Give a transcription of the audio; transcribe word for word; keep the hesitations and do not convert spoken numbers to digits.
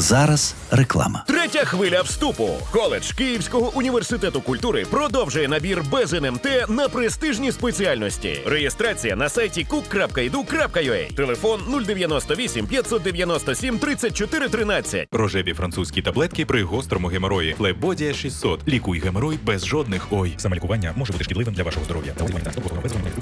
Зараз реклама. Третя хвиля вступу. Коледж Київського університету культури продовжує набір без ен ем те на престижні спеціальності. Реєстрація на сайті кук крапка і ду крапка ю а. Телефон нуль дев'яносто вісім п'ятсот дев'яносто сім тридцять чотири тринадцять. Рожеві французькі таблетки при гострому геморої. Флебодія шістсот. Лікуй геморой без жодних ой. Самолікування може бути шкідливим для вашого здоров'я.